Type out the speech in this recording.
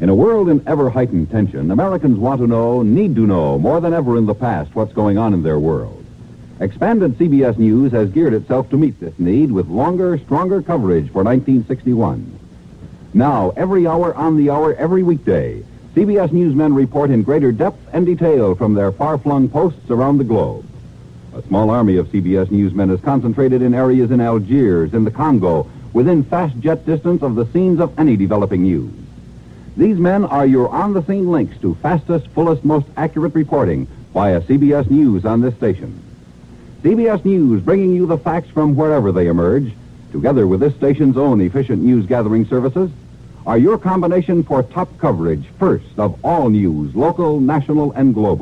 In a world in ever-heightened tension, Americans want to know, need to know, more than ever in the past, what's going on in their world. Expanded CBS News has geared itself to meet this need with longer, stronger coverage for 1961. Now, every hour on the hour, every weekday, CBS newsmen report in greater depth and detail from their far-flung posts around the globe. A small army of CBS newsmen is concentrated in areas in Algiers, in the Congo, within fast jet distance of the scenes of any developing news. These men are your on-the-scene links to fastest, fullest, most accurate reporting via CBS News on this station. CBS News bringing you the facts from wherever they emerge, together with this station's own efficient news-gathering services, are your combination for top coverage first of all news, local, national, and global.